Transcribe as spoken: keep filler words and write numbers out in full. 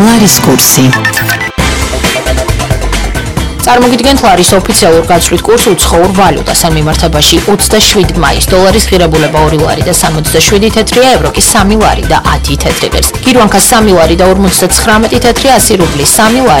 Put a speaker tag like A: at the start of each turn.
A: ლარის კურსი.
B: წარმოგიდგენთ ლარის ოფიციალურ გაცვლით კურს უცხოურ ვალუტასთან მიმართებაში ოცდაშვიდი მაის დოლარის ღირებულება ორი ლარი და სამოცდაშვიდი თეთრია, ევრო კი სამი ლარი და ათი თეთრი ღირს. გირვანქა სამი ლარი და ორმოცდაცხრამეტი თეთრი, ასი რუბლი სამი ლარი